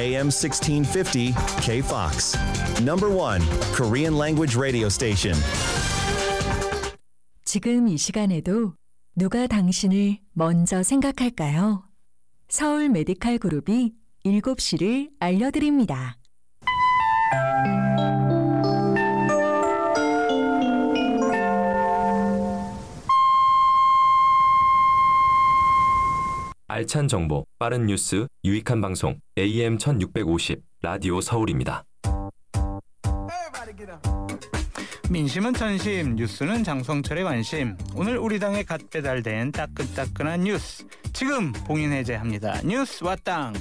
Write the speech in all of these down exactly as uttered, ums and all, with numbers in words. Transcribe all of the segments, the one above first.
에이엠 sixteen fifty K-Fox. Number one Korean language radio station. 지금 이 시간에도 누가 당신을 먼저 생각할까요? 서울 메디칼 그룹이 일곱 시를 알려드립니다. 알찬 정보, 빠른 뉴스, 유익한 방송 에이엠 천육백오십 라디오 서울입니다. 민심은 천심, 뉴스는 장성철의 관심. 오늘 우리 당에 갓 배달된 따끈따끈한 뉴스 지금 봉인해제합니다. 뉴스 와땅.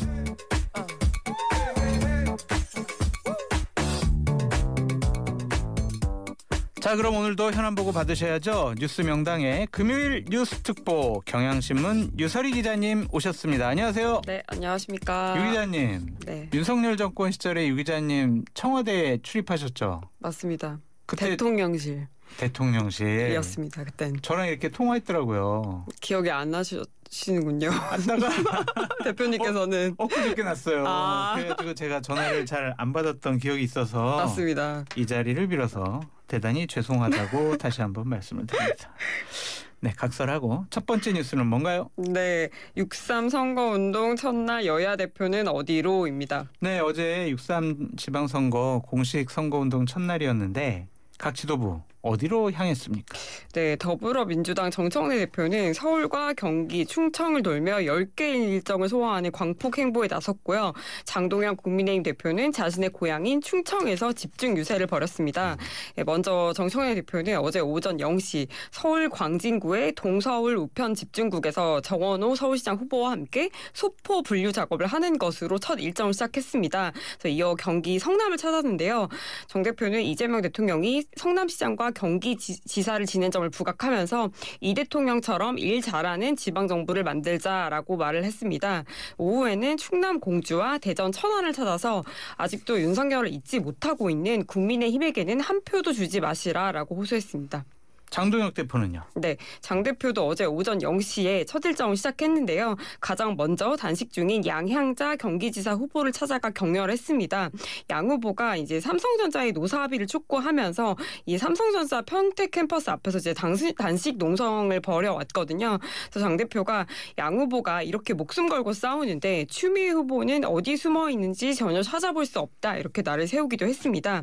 자, 그럼 오늘도 현안 보고 받으셔야죠. 뉴스 명당의 금요일 뉴스 특보 경향신문 유설희 기자님 오셨습니다. 안녕하세요. 네, 안녕하십니까. 유 기자님. 네. 윤석열 정권 시절에 유 기자님 청와대에 출입하셨죠? 맞습니다. 그때 대통령실. 대통령실이었습니다. 그땐. 저랑 이렇게 통화했더라고요. 기억이 안 나시는군요. 안다가 대표님께서는 어, 엊그저께 났어요. 아. 그래가지고 제가 전화를 잘 안 받았던 기억이 있어서 맞습니다. 이 자리를 빌어서 대단히 죄송하다고 다시 한번 말씀을 드립니다. 네, 각설하고 첫 번째 뉴스는 뭔가요? 네, 육삼 선거운동 첫날 여야 대표는 어디로입니다. 네, 어제 육삼 지방선거 공식 선거운동 첫날이었는데 각 지도부 어디로 향했습니까? 네, 더불어민주당 정청래 대표는 서울과 경기, 충청을 돌며 열 개의 일정을 소화하는 광폭 행보에 나섰고요. 장동영 국민의힘 대표는 자신의 고향인 충청에서 집중 유세를 벌였습니다. 네, 먼저 정청래 대표는 어제 오전 영 시 서울 광진구의 동서울 우편 집중국에서 정원호 서울시장 후보와 함께 소포 분류 작업을 하는 것으로 첫 일정을 시작했습니다. 그래서 이어 경기 성남을 찾았는데요. 정 대표는 이재명 대통령이 성남시장과 경기지사를 지낸 점을 부각하면서 이 대통령처럼 일 잘하는 지방정부를 만들자라고 말을 했습니다. 오후에는 충남 공주와 대전 천안을 찾아서 아직도 윤석열을 잊지 못하고 있는 국민의힘에게는 한 표도 주지 마시라라고 호소했습니다. 장동혁 대표는요? 네, 장 대표도 어제 오전 영 시에 첫 일정을 시작했는데요. 가장 먼저 단식 중인 양향자 경기지사 후보를 찾아가 격려를 했습니다. 양 후보가 이제 삼성전자의 노사 합의를 촉구하면서 이 삼성전자 평택 캠퍼스 앞에서 이제 단식, 단식 농성을 벌여왔거든요. 그래서 장 대표가 양 후보가 이렇게 목숨 걸고 싸우는데 추미애 후보는 어디 숨어 있는지 전혀 찾아볼 수 없다 이렇게 날을 세우기도 했습니다.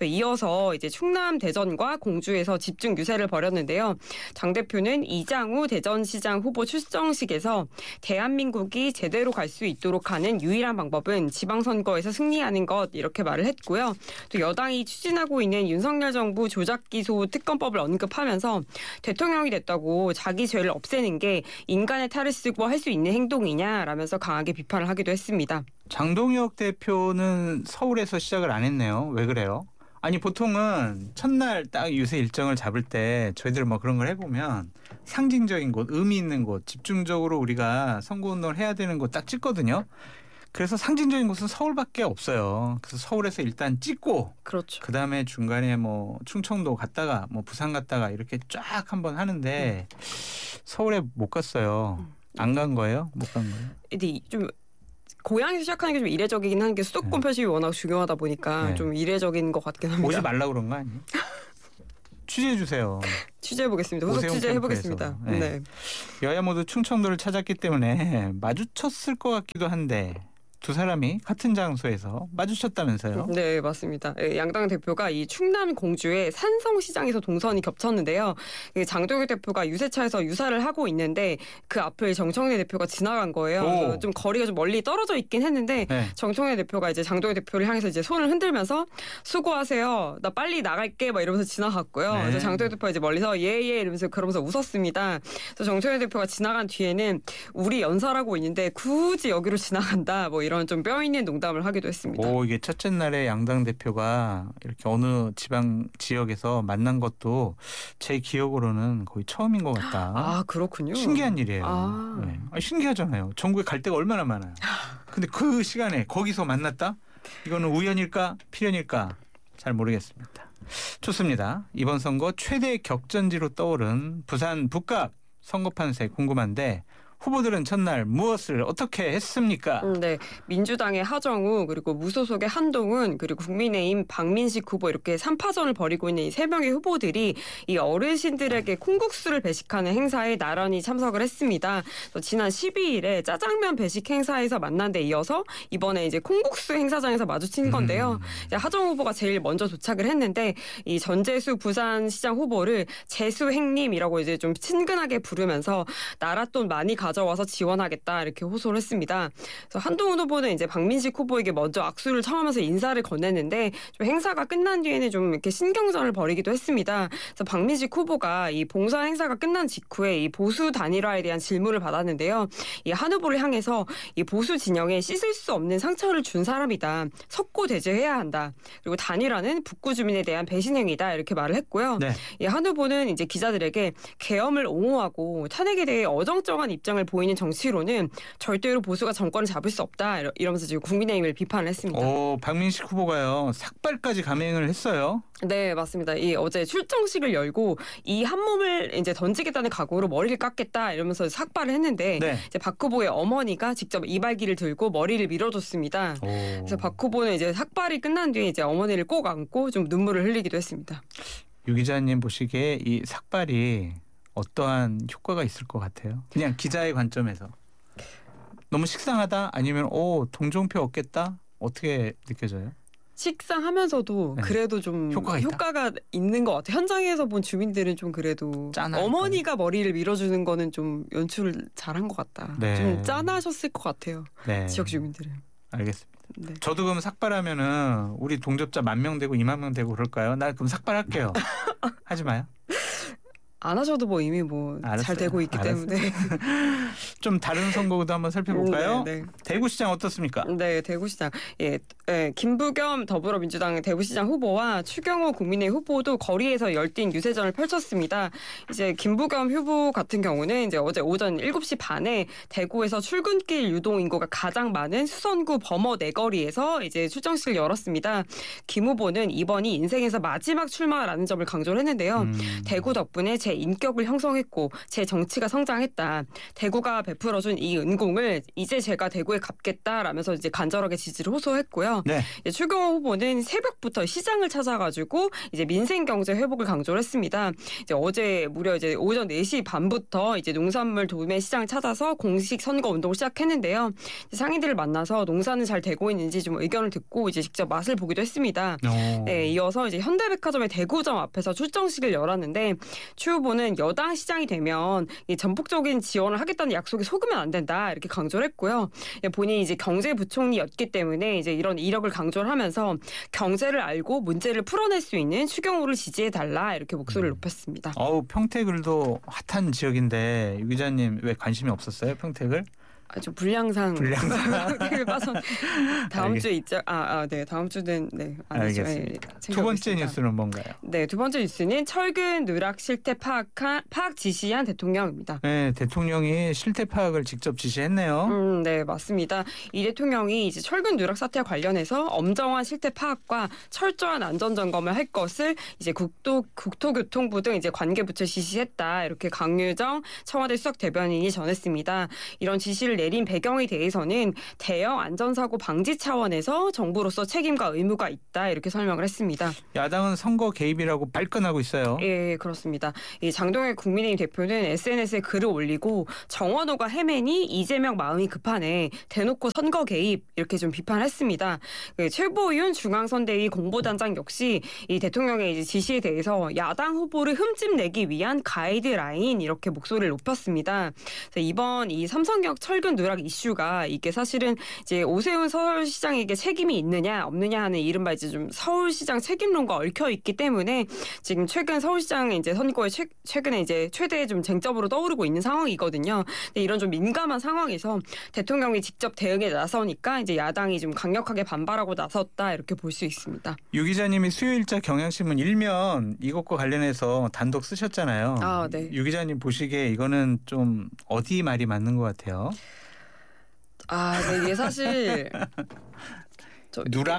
이어서 이제 충남 대전과 공주에서 집중 유세를 벌였는데요. 장 대표는 이장우 대전시장 후보 출정식에서 대한민국이 제대로 갈 수 있도록 하는 유일한 방법은 지방선거에서 승리하는 것 이렇게 말을 했고요. 또 여당이 추진하고 있는 윤석열 정부 조작기소 특검법을 언급하면서 대통령이 됐다고 자기 죄를 없애는 게 인간의 탈을 쓰고 할 수 있는 행동이냐라면서 강하게 비판을 하기도 했습니다. 장동혁 대표는 서울에서 시작을 안 했네요. 왜 그래요? 아니 보통은 첫날 딱 유세 일정을 잡을 때 저희들 뭐 그런 걸 해보면 상징적인 곳, 의미 있는 곳, 집중적으로 우리가 선거운동을 해야 되는 곳 딱 찍거든요. 그래서 상징적인 곳은 서울밖에 없어요. 그래서 서울에서 일단 찍고 그렇죠. 그다음에 중간에 뭐 충청도 갔다가 뭐 부산 갔다가 이렇게 쫙 한번 하는데 음. 서울에 못 갔어요. 안 간 거예요? 못 간 거예요? 근데 좀 고향에서 시작하는 게 좀 이례적이긴 한 게 수도권 네. 편집이 워낙 중요하다 보니까 네. 좀 이례적인 것 같긴 합니다. 오지 말라 그런 거 아니에요? 취재해 주세요. 취재해 보겠습니다. 후속 취재해 보겠습니다. 네. 네. 여야 모두 충청도를 찾았기 때문에 마주쳤을 것 같기도 한데 두 사람이 같은 장소에서 마주쳤다면서요? 네, 맞습니다. 양당 대표가 이 충남 공주의 산성시장에서 동선이 겹쳤는데요. 장동혁 대표가 유세차에서 유사를 하고 있는데 그 앞을 정청래 대표가 지나간 거예요. 좀 거리가 좀 멀리 떨어져 있긴 했는데 네. 정청래 대표가 이제 장동혁 대표를 향해서 이제 손을 흔들면서 수고하세요. 나 빨리 나갈게 막 이러면서 지나갔고요. 네. 그래서 장동혁 대표가 이제 멀리서 예예 이러면서 그러면서 웃었습니다. 그래서 정청래 대표가 지나간 뒤에는 우리 연설하고 있는데 굳이 여기로 지나간다 뭐 이런 이런 좀 뼈 있는 농담을 하기도 했습니다. 오, 이게 첫째 날에 양당 대표가 이렇게 어느 지방 지역에서 만난 것도 제 기억으로는 거의 처음인 것 같다. 아, 그렇군요. 신기한 일이에요. 아. 네. 아니, 신기하잖아요. 전국에 갈 데가 얼마나 많아요. 근데 그 시간에 거기서 만났다? 이거는 우연일까? 필연일까? 잘 모르겠습니다. 좋습니다. 이번 선거 최대 격전지로 떠오른 부산 북각 선거판세 궁금한데 후보들은 첫날 무엇을 어떻게 했습니까? 음, 네, 민주당의 하정우 그리고 무소속의 한동훈 그리고 국민의힘 박민식 후보 이렇게 삼파전을 벌이고 있는 이 세 명의 후보들이 이 어르신들에게 콩국수를 배식하는 행사에 나란히 참석을 했습니다. 또 지난 십이 일에 짜장면 배식 행사에서 만난 데 이어서 이번에 이제 콩국수 행사장에서 마주친 건데요. 음. 하정우 후보가 제일 먼저 도착을 했는데 이 전재수 부산시장 후보를 재수행님이라고 이제 좀 친근하게 부르면서 나라 돈 많이 가져와서 지원하겠다 이렇게 호소를 했습니다. 그래서 한동훈 후보는 이제 박민식 후보에게 먼저 악수를 청하면서 인사를 건넸는데 좀 행사가 끝난 뒤에는 좀 이렇게 신경전을 벌이기도 했습니다. 그래서 박민식 후보가 이 봉사 행사가 끝난 직후에 이 보수 단일화에 대한 질문을 받았는데요. 이 한 후보를 향해서 이 보수 진영에 씻을 수 없는 상처를 준 사람이다. 석고 대죄해야 한다. 그리고 단일화는 북구 주민에 대한 배신 행위다 이렇게 말을 했고요. 네. 이 한 후보는 이제 기자들에게 계엄을 옹호하고 탄핵에 대해 어정쩡한 입장을 보이는 정치로는 절대로 보수가 정권을 잡을 수 없다 이러- 이러면서 지금 국민의힘을 비판을 했습니다. 오, 박민식 후보가요. 삭발까지 감행을 했어요. 네, 맞습니다. 이 어제 출정식을 열고 이 한 몸을 이제 던지겠다는 각오로 머리를 깎겠다 이러면서 삭발을 했는데 네. 이제 박 후보의 어머니가 직접 이발기를 들고 머리를 밀어줬습니다. 오. 그래서 박 후보는 이제 삭발이 끝난 뒤에 이제 어머니를 꼭 안고 좀 눈물을 흘리기도 했습니다. 유 기자님 보시기에 이 삭발이 어떠한 효과가 있을 것 같아요? 그냥 기자의 관점에서. 너무 식상하다? 아니면 오 동정표 얻겠다? 어떻게 느껴져요? 식상하면서도 네. 그래도 좀 효과가 있다? 효과가 있는 것 같아요. 현장에서 본 주민들은 좀 그래도 짠할까요? 어머니가 머리를 밀어주는 거는 좀 연출을 잘한 것 같다. 네. 좀 짠하셨을 것 같아요. 네. 지역 주민들은. 알겠습니다. 네. 저도 그럼 삭발하면은 우리 동접자 만 명 되고 이만 명 되고 그럴까요? 나 그럼 삭발할게요. 하지 마요. 안 하셔도 뭐 이미 뭐 잘 알았어요. 되고 있기 알았어요. 때문에. 좀 다른 선거구도 한번 살펴볼까요? 네, 네. 대구시장 어떻습니까? 네, 대구시장. 예, 예, 김부겸 더불어민주당 대구시장 후보와 추경호 국민의힘 후보도 거리에서 열띤 유세전을 펼쳤습니다. 이제 김부겸 후보 같은 경우는 이제 어제 오전 일곱 시 반에 대구에서 출근길 유동 인구가 가장 많은 수선구 범어 내거리에서 이제 출정식을 열었습니다. 김 후보는 이번이 인생에서 마지막 출마라는 점을 강조를 했는데요. 음. 대구 덕분에 제 인격을 형성했고 제 정치가 성장했다. 대구가 베풀어준 이 은공을 이제 제가 대구에 갚겠다라면서 이제 간절하게 지지를 호소했고요. 네. 이제 추경호 후보는 새벽부터 시장을 찾아가지고 이제 민생 경제 회복을 강조를 했습니다. 이제 어제 무려 이제 오전 네 시 반부터 이제 농산물 도매 시장을 찾아서 공식 선거 운동을 시작했는데요. 이제 상인들을 만나서 농사는 잘 되고 있는지 좀 의견을 듣고 이제 직접 맛을 보기도 했습니다. 오. 네, 이어서 이제 현대백화점의 대구점 앞에서 출정식을 열었는데 추 후보는 여당 시장이 되면 이 전폭적인 지원을 하겠다는 약속에 속으면 안 된다 이렇게 강조를 했고요. 본인이 이제 경제부총리였기 때문에 이제 이런 이력을 강조를 하면서 경제를 알고 문제를 풀어낼 수 있는 추경호를 지지해 달라 이렇게 목소리를 높였습니다. 어우 평택을도 핫한 지역인데 유 기자님 왜 관심이 없었어요? 평택을? 아주 불량상 불량상. 빠져 다음 알겠... 주에 있죠. 아, 아, 네, 다음 주는 네 아니죠. 알겠습니다. 네, 두 번째 뉴스는 뭔가요? 네, 두 번째 뉴스는 철근 누락 실태 파악한 파악 지시한 대통령입니다. 네, 대통령이 실태 파악을 직접 지시했네요. 음, 네, 맞습니다. 이 대통령이 이제 철근 누락 사태와 관련해서 엄정한 실태 파악과 철저한 안전 점검을 할 것을 이제 국도 국토교통부 등 이제 관계부처에 지시했다. 이렇게 강유정 청와대 수석 대변인이 전했습니다. 이런 지시를 내린 배경에 대해서는 대형 안전사고 방지 차원에서 정부로서 책임과 의무가 있다 이렇게 설명을 했습니다. 야당은 선거 개입이라고 발끈하고 있어요. 예, 그렇습니다. 이 장동혁 국민의힘 대표는 에스엔에스에 글을 올리고 정원호가 헤매니 이재명 마음이 급하네 대놓고 선거 개입 이렇게 좀 비판했습니다. 그 최고위원 중앙선대위 공보단장 역시 이 대통령의 이제 지시에 대해서 야당 후보를 흠집내기 위한 가이드라인 이렇게 목소리를 높였습니다. 이번 이 삼성역 철근 누락 이슈가 이게 사실은 이제 오세훈 서울시장에게 책임이 있느냐 없느냐 하는 이른바 이제 좀 서울시장 책임론과 얽혀 있기 때문에 지금 최근 서울시장 이제 선거에 최, 최근에 이제 최대 좀 쟁점으로 떠오르고 있는 상황이거든요. 근데 이런 좀 민감한 상황에서 대통령이 직접 대응에 나서니까 이제 야당이 좀 강력하게 반발하고 나섰다 이렇게 볼 수 있습니다. 유 기자님이 수요일자 경향신문 일면 이것과 관련해서 단독 쓰셨잖아요. 아, 네. 유 기자님 보시기에 이거는 좀 어디 말이 맞는 것 같아요? 아, 네, 이게 사실 누락?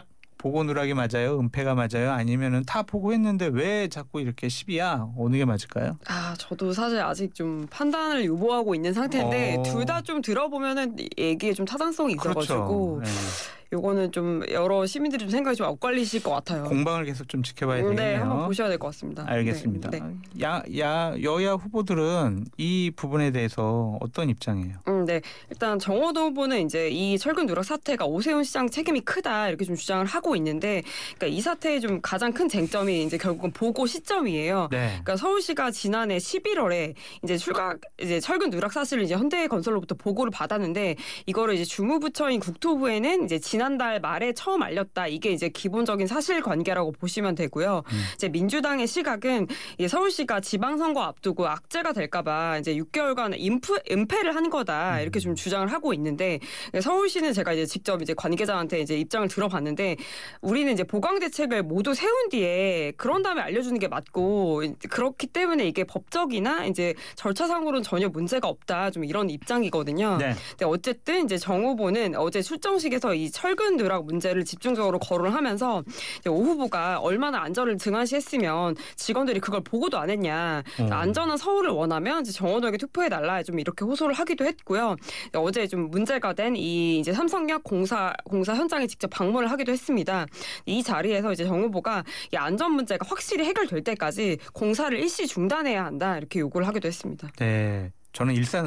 보고 누락이 맞아요? 은폐가 맞아요? 아니면은 다 보고했는데 왜 자꾸 이렇게 시비야? 어느 게 맞을까요? 아, 저도 사실 아직 좀 판단을 유보하고 있는 상태인데 어. 둘 다 좀 들어보면은 얘기에 좀 타당성이 있어가지고 그렇죠. 네. 요거는 좀 여러 시민들이 좀 생각이 좀 엇갈리실 것 같아요. 공방을 계속 좀 지켜봐야 되겠네요. 네, 한번 보셔야 될 것 같습니다. 알겠습니다. 네, 네. 야, 야, 여야 후보들은 이 부분에 대해서 어떤 입장이에요? 음, 네. 일단 정호도 후보는 이제 이 철근 누락 사태가 오세훈 시장 책임이 크다 이렇게 좀 주장을 하고 있는데, 그러니까 이 사태의 좀 가장 큰 쟁점이 이제 결국은 보고 시점이에요. 네. 그러니까 서울시가 지난해 십일월에 이제 출각 이제 철근 누락 사실을 이제 현대건설로부터 보고를 받았는데 이거를 이제 주무부처인 국토부에는 이제 지난달 말에 처음 알렸다. 이게 이제 기본적인 사실관계라고 보시면 되고요. 음. 이제 민주당의 시각은 이제 서울시가 지방선거 앞두고 악재가 될까봐 이제 육 개월간 인프, 은폐를 한 거다 이렇게 좀 주장을 하고 있는데, 서울시는 제가 이제 직접 이제 관계자한테 이제 입장을 들어봤는데 우리는 이제 보강 대책을 모두 세운 뒤에 그런 다음에 알려주는 게 맞고 그렇기 때문에 이게 법적이나 이제 절차상으로는 전혀 문제가 없다 좀 이런 입장이거든요. 네. 근데 어쨌든 이제 정 후보는 어제 출정식에서 이 철근 누락 문제를 집중적으로 거론을 하면서 이제 오 후보가 얼마나 안전을 등한시했으면 직원들이 그걸 보고도 안 했냐. 어. 안전한 서울을 원하면 이제 정원호에게 투표해달라 좀 이렇게 호소를 하기도 했고요. 어제 좀 문제가 된 이 이제 삼성역 공사 공사 현장에 직접 방문을 하기도 했습니다. 이 자리에서 이제 정 후보가 이 안전 문제가 확실히 해결될 때까지 공사를 일시 중단해야 한다 이렇게 요구를 하기도 했습니다. 네. 저는 일산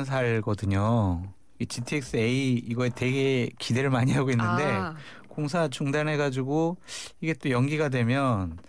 살거든요. 이 지티엑스 A 이거에 되게 기대를 많이 하고 있는데 아. 공사 중단해가지고 이게 또 연기가 되면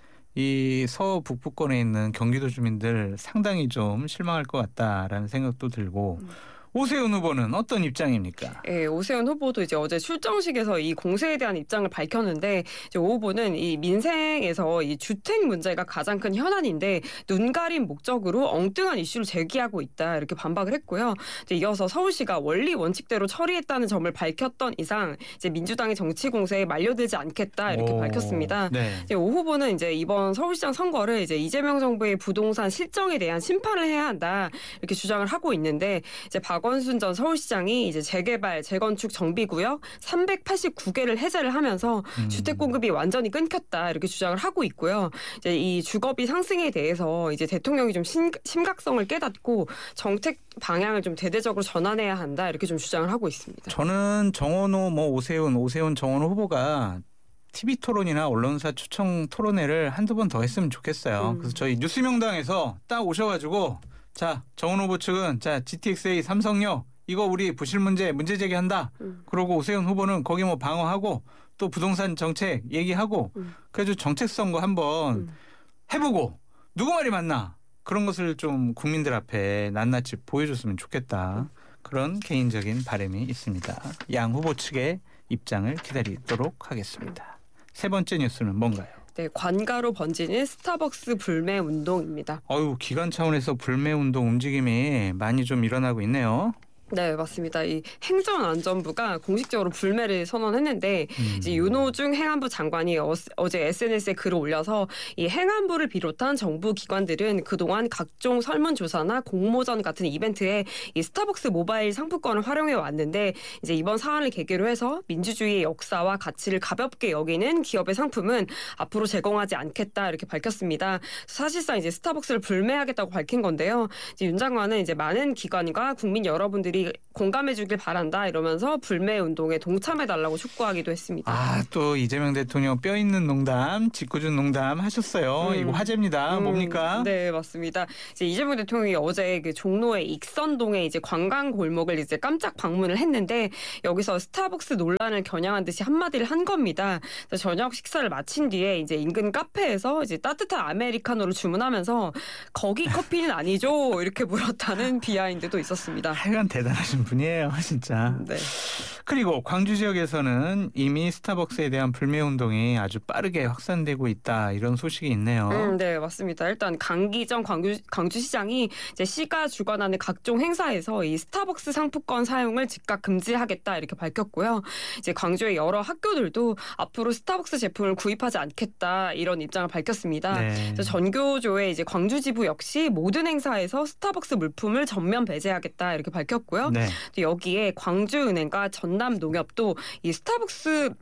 이 서북부권에 있는 경기도 주민들 상당히 좀 실망할 것 같다라는 생각도 들고. 음. 오세훈 후보는 어떤 입장입니까? 예, 오세훈 후보도 이제 어제 출정식에서 이 공세에 대한 입장을 밝혔는데, 이제 오 후보는 이 민생에서 이 주택 문제가 가장 큰 현안인데 눈 가린 목적으로 엉뚱한 이슈를 제기하고 있다 이렇게 반박을 했고요. 이제 이어서 서울시가 원리 원칙대로 처리했다는 점을 밝혔던 이상 이제 민주당의 정치 공세에 말려들지 않겠다 이렇게 오, 밝혔습니다. 네. 이제 오 후보는 이제 이번 서울시장 선거를 이제 이재명 정부의 부동산 실정에 대한 심판을 해야 한다 이렇게 주장을 하고 있는데, 이제 박원순 전 서울시장이 이제 재개발, 재건축 정비구역 삼백팔십구 개를 해제를 하면서 음. 주택 공급이 완전히 끊겼다 이렇게 주장을 하고 있고요. 이제 이 주거비 상승에 대해서 이제 대통령이 좀 심, 심각성을 깨닫고 정책 방향을 좀 대대적으로 전환해야 한다 이렇게 좀 주장을 하고 있습니다. 저는 정원호, 뭐 오세훈, 오세훈 정원호 후보가 티비 토론이나 언론사 초청 토론회를 한두 번 더 했으면 좋겠어요. 음. 그래서 저희 뉴스명당에서 딱 오셔가지고 자, 정원 후보 측은 자 지티엑스에이 삼성역 이거 우리 부실 문제 문제 제기한다. 음. 그러고 오세훈 후보는 거기 뭐 방어하고 또 부동산 정책 얘기하고 음. 그래서 정책 선거 한번 음. 해보고 누구 말이 맞나 그런 것을 좀 국민들 앞에 낱낱이 보여줬으면 좋겠다. 그런 개인적인 바람이 있습니다. 양 후보 측의 입장을 기다리도록 하겠습니다. 세 번째 뉴스는 뭔가요? 네, 관가로 번지는 스타벅스 불매 운동입니다. 어유 기관 차원에서 불매 운동 움직임이 많이 좀 일어나고 있네요. 네, 맞습니다. 이 행정안전부가 공식적으로 불매를 선언했는데 음. 이제 윤호중 행안부 장관이 어, 어제 에스엔에스에 글을 올려서 이 행안부를 비롯한 정부 기관들은 그동안 각종 설문조사나 공모전 같은 이벤트에 이 스타벅스 모바일 상품권을 활용해 왔는데, 이제 이번 사안을 계기로 해서 민주주의의 역사와 가치를 가볍게 여기는 기업의 상품은 앞으로 제공하지 않겠다 이렇게 밝혔습니다. 사실상 이제 스타벅스를 불매하겠다고 밝힌 건데요. 이제 윤 장관은 이제 많은 기관과 국민 여러분들이 공감해주길 바란다 이러면서 불매 운동에 동참해달라고 촉구하기도 했습니다. 아, 또 이재명 대통령 뼈 있는 농담, 짓궂은 농담 하셨어요. 음. 이거 화제입니다. 음, 뭡니까? 네, 맞습니다. 이제 이재명 대통령이 어제 그 종로의 익선동에 이제 관광 골목을 이제 깜짝 방문을 했는데 여기서 스타벅스 논란을 겨냥한 듯이 한마디를 한 겁니다. 저녁 식사를 마친 뒤에 이제 인근 카페에서 이제 따뜻한 아메리카노를 주문하면서 거기 커피는 아니죠? 이렇게 물었다는 비하인드도 있었습니다. 하여간 대단하신 분이에요, 진짜. 네. 그리고 광주 지역에서는 이미 스타벅스에 대한 불매 운동이 아주 빠르게 확산되고 있다. 이런 소식이 있네요. 음, 네, 맞습니다. 일단 강기정 광주, 광주시장이 이제 시가 주관하는 각종 행사에서 이 스타벅스 상품권 사용을 즉각 금지하겠다 이렇게 밝혔고요. 이제 광주의 여러 학교들도 앞으로 스타벅스 제품을 구입하지 않겠다 이런 입장을 밝혔습니다. 네. 전교조의 이제 광주 지부 역시 모든 행사에서 스타벅스 물품을 전면 배제하겠다 이렇게 밝혔고요. 네. 여기에 광주은행과 전남농협도 이 스타벅스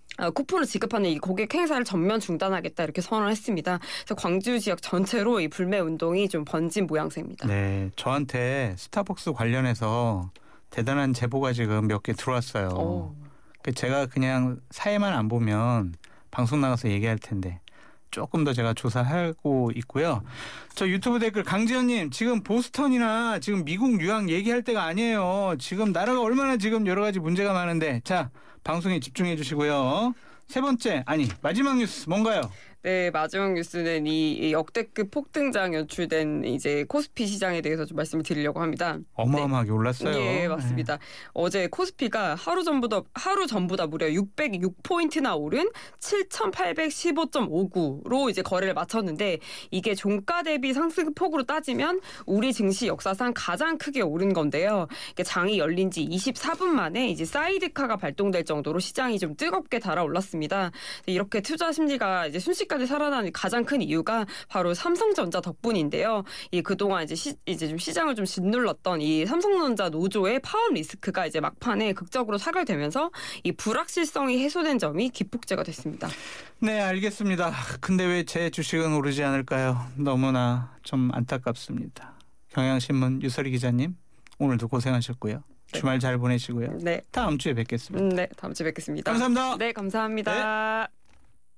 어, 쿠폰을 지급하는 이 고객 행사를 전면 중단하겠다 이렇게 선언을 했습니다. 그래서 광주 지역 전체로 이 불매 운동이 좀 번진 모양새입니다. 네, 저한테 스타벅스 관련해서 대단한 제보가 지금 몇 개 들어왔어요. 오. 제가 그냥 사회만 안 보면 방송 나가서 얘기할 텐데 조금 더 제가 조사하고 있고요. 저 유튜브 댓글 강지현님, 지금 보스턴이나 지금 미국 유학 얘기할 때가 아니에요. 지금 나라가 얼마나 지금 여러 가지 문제가 많은데, 자 방송에 집중해 주시고요. 세 번째, 아니 마지막 뉴스 뭔가요? 네, 마지막 뉴스는 이 역대급 폭등장 연출된 이제 코스피 시장에 대해서 좀 말씀을 드리려고 합니다. 어마어마하게 네. 올랐어요. 예, 맞습니다. 네. 어제 코스피가 하루 전보다 하루 전보다 무려 육백육 포인트나 오른 칠천팔백십오 점 오구로 이제 거래를 마쳤는데 이게 종가 대비 상승 폭으로 따지면 우리 증시 역사상 가장 크게 오른 건데요. 장이 열린 지 이십사 분 만에 이제 사이드카가 발동될 정도로 시장이 좀 뜨겁게 달아올랐습니다. 이렇게 투자 심리가 이제 순식간에 살아나는 가장 큰 이유가 바로 삼성전자 덕분인데요. 이 그동안 이제 시, 이제 좀 시장을 좀 짓눌렀던 이 삼성전자 노조의 파업 리스크가 이제 막판에 극적으로 타결되면서 이 불확실성이 해소된 점이 기폭제가 됐습니다. 네, 알겠습니다. 근데 왜 제 주식은 오르지 않을까요? 너무나 좀 안타깝습니다. 경향신문 유설희 기자님, 오늘도 고생하셨고요. 네. 주말 잘 보내시고요. 네. 다음 주에 뵙겠습니다. 네, 다음 주에 뵙겠습니다. 감사합니다. 네, 감사합니다. 네.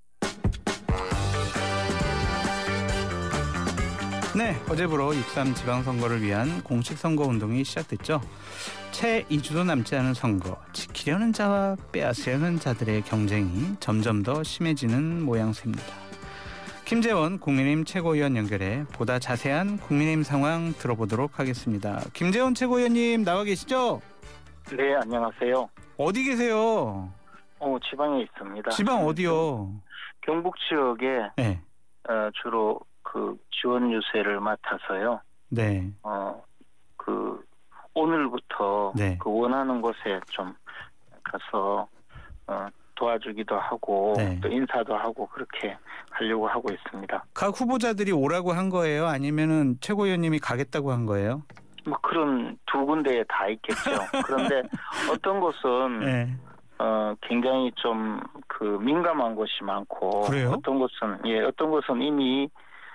네, 어제부로 육삼 지방선거를 위한 공식 선거운동이 시작됐죠. 채 이 주도 남지 않은 선거, 지키려는 자와 빼앗으려는 자들의 경쟁이 점점 더 심해지는 모양새입니다. 김재원 국민의힘 최고위원 연결해 보다 자세한 국민의힘 상황 들어보도록 하겠습니다. 김재원 최고위원님 나와 계시죠? 네, 안녕하세요. 어디 계세요? 어, 지방에 있습니다. 지방 어디요? 경북 지역에 네. 어, 주로 그 지원 유세를 맡아서요. 네. 어, 그 오늘부터 네. 그 원하는 곳에 좀 가서 어, 도와주기도 하고 네. 또 인사도 하고 그렇게 하려고 하고 있습니다. 각 후보자들이 오라고 한 거예요? 아니면은 최고위원님이 가겠다고 한 거예요? 뭐 그런 두 군데에 다 있겠죠. 그런데 어떤 곳은 네. 어, 굉장히 좀 그 민감한 곳이 많고 그래요? 어떤 곳은 예, 어떤 곳은 이미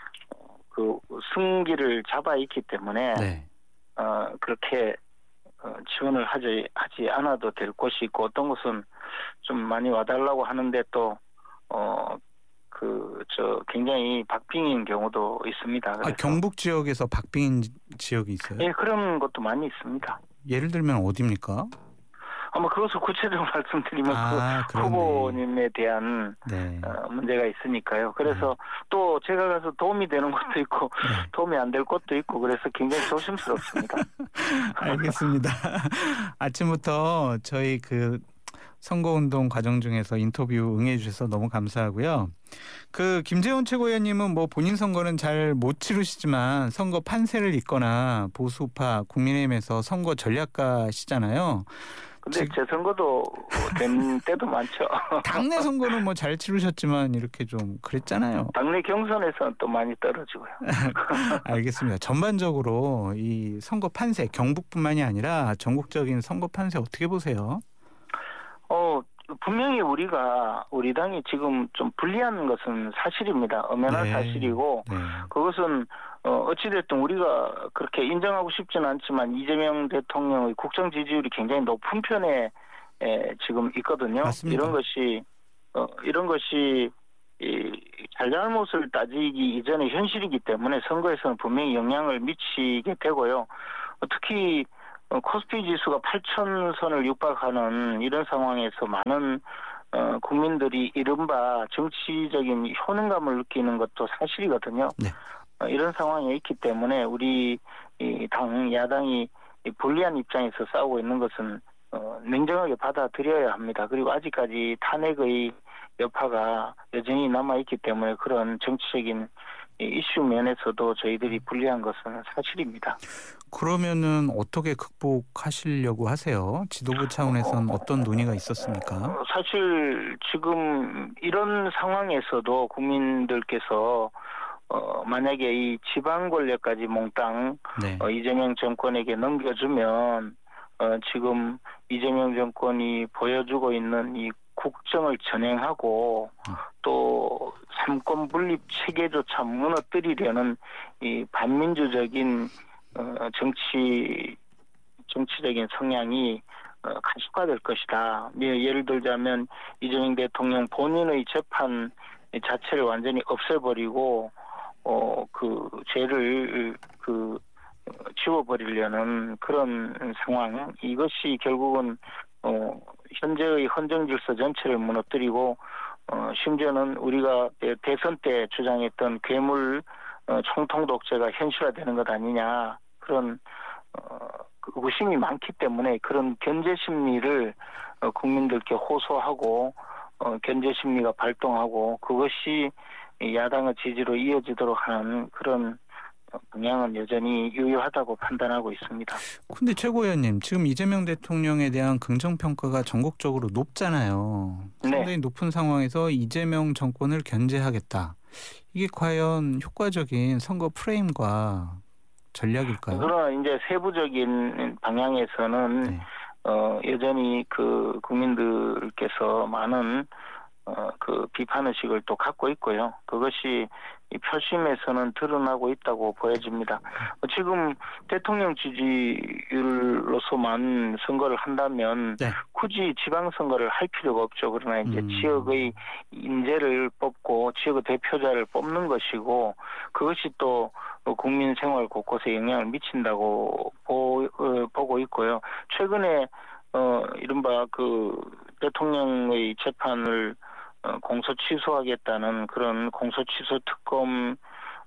그 승기를 잡아 있기 때문에 네. 어, 그렇게 어, 지원을 하지 하지 않아도 될 곳이 있고 어떤 곳은 좀 많이 와달라고 하는데 또 어, 그 저 굉장히 박빙인 경우도 있습니다. 아, 경북 지역에서 박빙인 지역이 있어요? 예, 그런 것도 많이 있습니다. 예를 들면 어디입니까? 아마 그것을 구체적으로 말씀드리면 아, 그 후보님에 대한 네. 어, 문제가 있으니까요. 그래서 네. 또 제가 가서 도움이 되는 것도 있고 네. 도움이 안 될 것도 있고 그래서 굉장히 조심스럽습니다. 알겠습니다. 아침부터 저희 그 선거운동 과정 중에서 인터뷰 응해 주셔서 너무 감사하고요. 그 김재원 최고위원님은 뭐 본인 선거는 잘 못 치르시지만 선거 판세를 잇거나 보수파 국민의힘에서 선거 전략가시잖아요. 근데 제 선거도 된 때도 많죠. 당내 선거는 뭐 잘 치르셨지만 이렇게 좀 그랬잖아요. 당내 경선에서는 또 많이 떨어지고요. 알겠습니다. 전반적으로 이 선거 판세, 경북뿐만이 아니라 전국적인 선거 판세 어떻게 보세요? 어, 분명히 우리가 우리 당이 지금 좀 불리한 것은 사실입니다. 엄연한 네. 사실이고 네. 그것은 어, 어찌됐든 우리가 그렇게 인정하고 싶지는 않지만 이재명 대통령의 국정 지지율이 굉장히 높은 편에 에, 지금 있거든요. 맞습니다. 이런 것이 어, 이런 것이 이, 잘잘못을 따지기 이전의 현실이기 때문에 선거에서는 분명히 영향을 미치게 되고요. 어, 특히 어, 코스피 지수가 팔천 선을 육박하는 이런 상황에서 많은 어, 국민들이 이른바 정치적인 효능감을 느끼는 것도 사실이거든요. 네. 어, 이런 상황에 있기 때문에 우리 이 당 야당이 이 불리한 입장에서 싸우고 있는 것은 어, 냉정하게 받아들여야 합니다. 그리고 아직까지 탄핵의 여파가 여전히 남아있기 때문에 그런 정치적인 이슈 면에서도 저희들이 불리한 것은 사실입니다. 그러면은 어떻게 극복하시려고 하세요? 지도부 차원에서는 어, 어떤 논의가 있었습니까? 사실 지금 이런 상황에서도 국민들께서 어, 만약에 이 지방 권력까지 몽땅 네. 어, 이재명 정권에게 넘겨주면 어, 지금 이재명 정권이 보여주고 있는 이 국정을 전행하고 또 삼권 분립 체계조차 무너뜨리려는 이 반민주적인 어, 정치 정치적인 성향이 어, 가속화될 것이다. 예를 들자면 이재명 대통령 본인의 재판 자체를 완전히 없애버리고 어, 그 죄를 그 지워버리려는 그런 상황. 이것이 결국은 어, 현재의 헌정 질서 전체를 무너뜨리고 어, 심지어는 우리가 대선 때 주장했던 괴물 어, 총통 독재가 현실화되는 것 아니냐 그런 어, 의심이 많기 때문에 그런 견제 심리를 어, 국민들께 호소하고 어, 견제 심리가 발동하고 그것이 야당의 지지로 이어지도록 하는 그런 방향은 여전히 유효하다고 판단하고 있습니다. 근데 최고위원님 지금 이재명 대통령에 대한 긍정평가가 전국적으로 높잖아요. 네. 상당히 높은 상황에서 이재명 정권을 견제하겠다. 이게 과연 효과적인 선거 프레임과 전략일까요? 그러나 이제 세부적인 방향에서는 네. 어, 여전히 그 국민들께서 많은 어, 그 비판 의식을 또 갖고 있고요. 그것이 이 표심에서는 드러나고 있다고 보여집니다. 어, 지금 대통령 지지율로서만 선거를 한다면 네. 굳이 지방선거를 할 필요가 없죠. 그러나 이제 음. 지역의 인재를 뽑고 지역의 대표자를 뽑는 것이고 그것이 또 국민 생활 곳곳에 영향을 미친다고 보, 어, 보고 있고요. 최근에 어, 이른바 그 대통령의 재판을 어, 공소 취소하겠다는 그런 공소 취소 특검을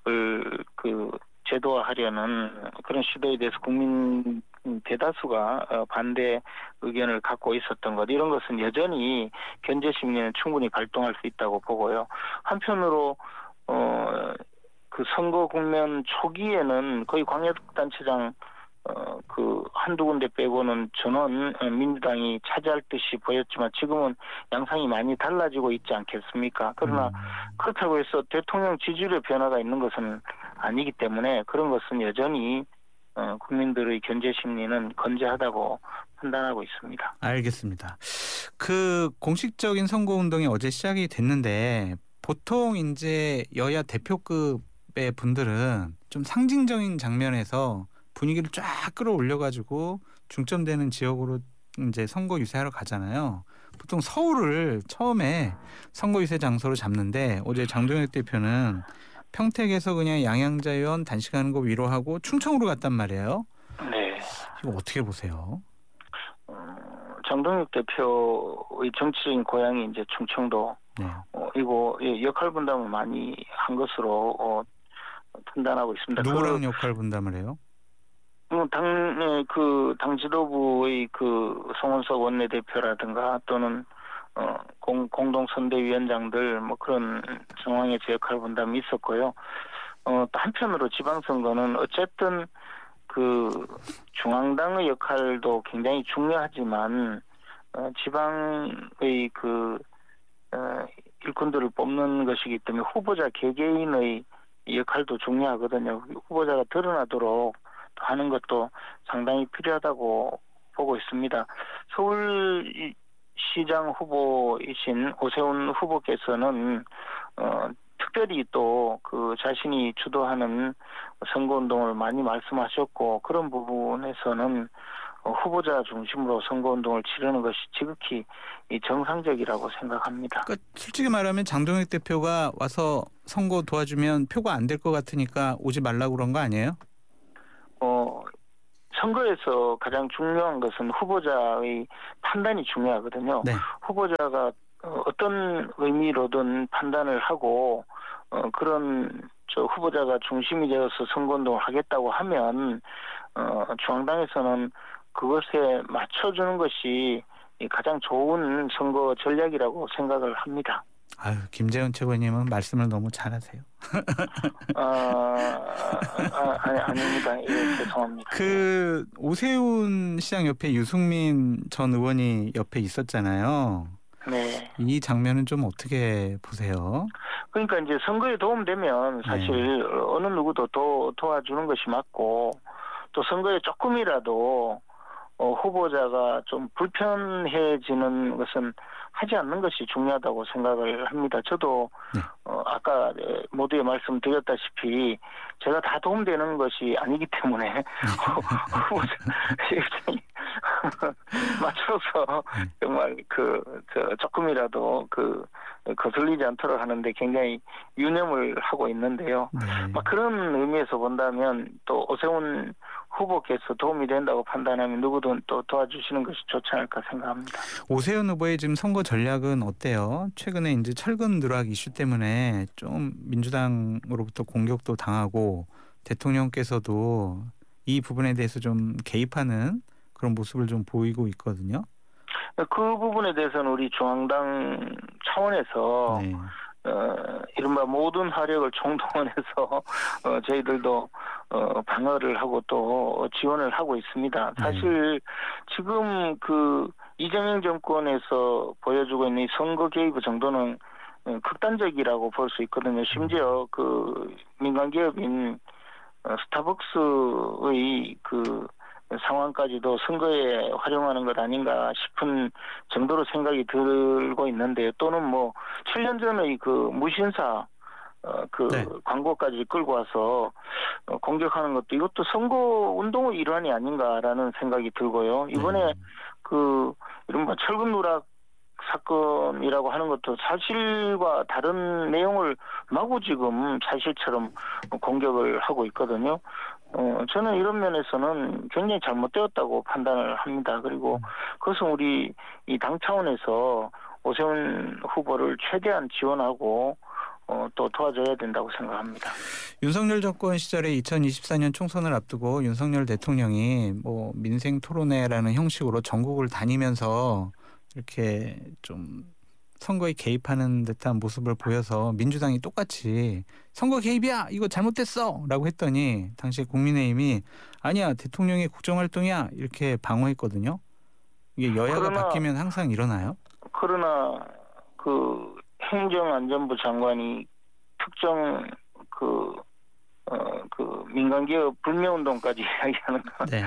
그 제도화하려는 그런 시도에 대해서 국민 대다수가 어, 반대 의견을 갖고 있었던 것 이런 것은 여전히 견제 심리는 충분히 발동할 수 있다고 보고요. 한편으로 어, 그 선거 국면 초기에는 거의 광역단체장 어, 그, 한두 군데 빼고는 전원 민주당이 차지할 듯이 보였지만 지금은 양상이 많이 달라지고 있지 않겠습니까? 그러나 음. 그렇다고 해서 대통령 지지율의 변화가 있는 것은 아니기 때문에 그런 것은 여전히 어, 국민들의 견제 심리는 건재하다고 판단하고 있습니다. 알겠습니다. 그 공식적인 선거운동이 어제 시작이 됐는데 보통 이제 여야 대표급의 분들은 좀 상징적인 장면에서 분위기를 쫙 끌어올려가지고 중점되는 지역으로 이제 선거 유세하러 가잖아요. 보통 서울을 처음에 선거 유세 장소로 잡는데 어제 장동혁 대표는 평택에서 그냥 양양자 의원 단식하는 거 위로하고 충청으로 갔단 말이에요. 네. 이거 어떻게 보세요? 어, 장동혁 대표의 정치적인 고향이 이제 충청도 네. 어, 이거 역할 분담을 많이 한 것으로 어, 판단하고 있습니다. 누구랑 그, 역할 분담을 해요? 당, 그, 당 지도부의 그 송원석 원내대표라든가 또는, 어, 공, 공동선대위원장들 뭐 그런 상황에 제 역할 분담이 있었고요. 어, 또 한편으로 지방선거는 어쨌든 그 중앙당의 역할도 굉장히 중요하지만, 어, 지방의 그, 어, 일꾼들을 뽑는 것이기 때문에 후보자 개개인의 역할도 중요하거든요. 후보자가 드러나도록 하는 것도 상당히 필요하다고 보고 있습니다. 서울시장 후보이신 오세훈 후보께서는 어, 특별히 또 그 자신이 주도하는 선거운동을 많이 말씀하셨고 그런 부분에서는 어, 후보자 중심으로 선거운동을 치르는 것이 지극히 정상적이라고 생각합니다. 그러니까 솔직히 말하면 장동혁 대표가 와서 선거 도와주면 표가 안 될 것 같으니까 오지 말라고 그런 거 아니에요? 어, 선거에서 가장 중요한 것은 후보자의 판단이 중요하거든요. 네. 후보자가 어떤 의미로든 판단을 하고 어, 그런 저 후보자가 중심이 되어서 선거운동을 하겠다고 하면 어, 중앙당에서는 그것에 맞춰주는 것이 가장 좋은 선거 전략이라고 생각을 합니다. 아유, 김재원 최고님은 말씀을 너무 잘하세요. 아, 아, 아니, 아닙니다. 예, 죄송합니다. 그 오세훈 시장 옆에 유승민 전 의원이 옆에 있었잖아요. 네. 이 장면은 좀 어떻게 보세요? 그러니까 이제 선거에 도움되면 사실 네. 어느 누구도 도, 도와주는 것이 맞고 또 선거에 조금이라도 어, 후보자가 좀 불편해지는 것은 하지 않는 것이 중요하다고 생각을 합니다. 저도 네. 어, 아까 모두에 말씀드렸다시피 제가 다 도움되는 것이 아니기 때문에 후보자 입장이 맞춰서 정말 그 저 조금이라도 그 거슬리지 않도록 하는데 굉장히 유념을 하고 있는데요. 네. 막 그런 의미에서 본다면 또 오세훈 후보께서 도움이 된다고 판단하면 누구든 또 도와주시는 것이 좋지 않을까 생각합니다. 오세훈 후보의 지금 선거 전략은 어때요? 최근에 이제 철근 누락 이슈 때문에 좀 민주당으로부터 공격도 당하고 대통령께서도 이 부분에 대해서 좀 개입하는 그런 모습을 좀 보이고 있거든요. 그 부분에 대해서는 우리 중앙당 차원에서 네. 어, 이른바 모든 화력을 총동원해서 어, 저희들도 어, 방어를 하고 또 지원을 하고 있습니다. 사실 지금 그 이재명 정권에서 보여주고 있는 이 선거 개입 정도는 어, 극단적이라고 볼 수 있거든요. 심지어 그 민간 기업인 어, 스타벅스의 그 상황까지도 선거에 활용하는 것 아닌가 싶은 정도로 생각이 들고 있는데 또는 뭐 칠 년 전의 그 무신사 어, 그 네. 광고까지 끌고 와서 어, 공격하는 것도 이것도 선거 운동의 일환이 아닌가라는 생각이 들고요. 이번에 네. 그 이른바 철근 누락 사건이라고 하는 것도 사실과 다른 내용을 마구 지금 사실처럼 공격을 하고 있거든요. 어, 저는 이런 면에서는 굉장히 잘못되었다고 판단을 합니다. 그리고 그것은 우리 이 당 차원에서 오세훈 후보를 최대한 지원하고 어, 또 도와줘야 된다고 생각합니다. 윤석열 정권 시절에 이천이십사 년 총선을 앞두고 윤석열 대통령이 뭐 민생 토론회라는 형식으로 전국을 다니면서 이렇게 좀 선거에 개입하는 듯한 모습을 보여서 민주당이 똑같이 선거 개입이야 이거 잘못됐어 라고 했더니 당시 국민의힘이 아니야 대통령의 국정활동이야 이렇게 방어했거든요. 이게 여야가 그러나, 바뀌면 항상 일어나요? 그러나 그 행정안전부 장관이 특정 그 어, 그 민간기업 불매운동까지 이야기하는 거. 네.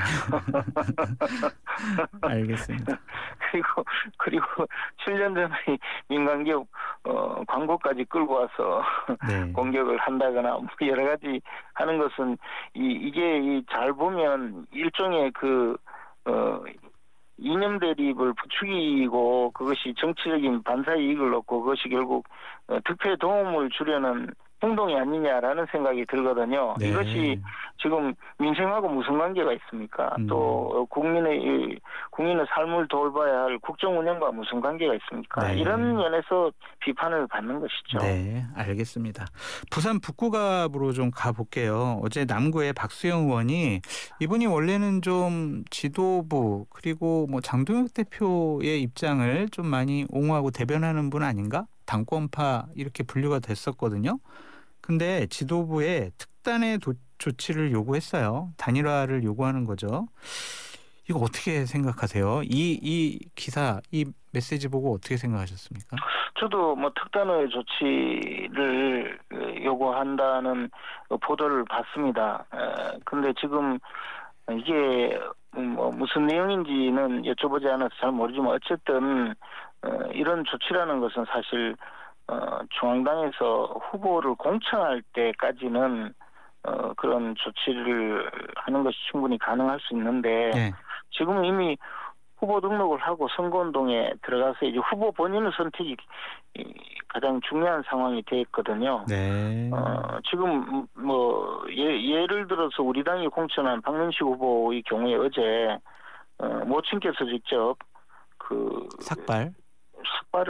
알겠습니다. 그리고 그리고 칠 년 전에 민간기업 어, 광고까지 끌고 와서 네. 공격을 한다거나 뭐 여러 가지 하는 것은 이 이게 이 잘 보면 일종의 그 어, 이념 대립을 부추기고 그것이 정치적인 반사 이익을 얻고 그것이 결국 어, 득표에 도움을 주려는 행동이 아니냐라는 생각이 들거든요. 네. 이것이 지금 민생하고 무슨 관계가 있습니까? 음. 또 국민의 국민의 삶을 돌봐야 할 국정 운영과 무슨 관계가 있습니까? 네. 이런 면에서 비판을 받는 것이죠. 네, 알겠습니다. 부산 북구갑으로 좀 가볼게요. 어제 남구의 박수영 의원이 이분이 원래는 좀 지도부 그리고 뭐 장동혁 대표의 입장을 좀 많이 옹호하고 대변하는 분 아닌가? 당권파 이렇게 분류가 됐었거든요. 근데 지도부에 특단의 도, 조치를 요구했어요. 단일화를 요구하는 거죠. 이거 어떻게 생각하세요? 이, 이 기사, 이 메시지 보고 어떻게 생각하셨습니까? 저도 뭐 특단의 조치를 요구한다는 보도를 봤습니다. 근데 지금 이게 뭐 무슨 내용인지는 여쭤보지 않아서 잘 모르지만 어쨌든 이런 조치라는 것은 사실 중앙당에서 후보를 공천할 때까지는 그런 조치를 하는 것이 충분히 가능할 수 있는데 네. 지금 이미 후보 등록을 하고 선거운동에 들어가서 이제 후보 본인의 선택이 가장 중요한 상황이 되었거든요. 네. 어, 지금 뭐 예, 예를 들어서 우리 당이 공천한 박민식 후보의 경우에 어제 어, 모친께서 직접 그 삭발. 삭발을